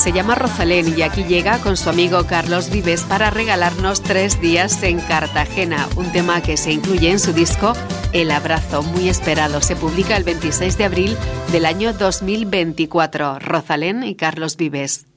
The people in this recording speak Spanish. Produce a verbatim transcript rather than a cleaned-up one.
Se llama Rosalén y aquí llega con su amigo Carlos Vives para regalarnos tres días en Cartagena, un tema que se incluye en su disco El Abrazo, muy esperado. Se publica el veintiséis de abril del año dos mil veinticuatro. Rosalén y Carlos Vives.